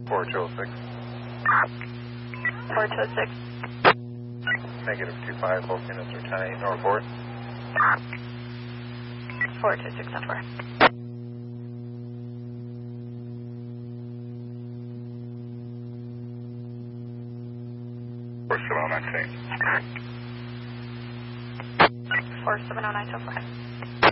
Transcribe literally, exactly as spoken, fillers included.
four two oh six. four two oh six. Negative two five, both units are ten eight northbound. four two six on four. four seven oh nine same. four seven oh nine so far.